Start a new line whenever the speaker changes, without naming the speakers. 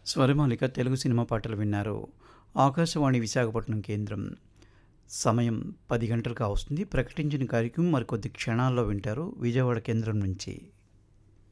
స్వరమాలిక Telugu cinema పాటలు విన్నారు. ఆకాశవాణి విశాఖపట్నం కేంద్రం. సమయం 10 గంటలు కావస్తుంది. ప్రకటించిన కార్యక్రమం మరికొద్ది క్షణాల్లో వింటారు విజయవాడ కేంద్రం నుంచి.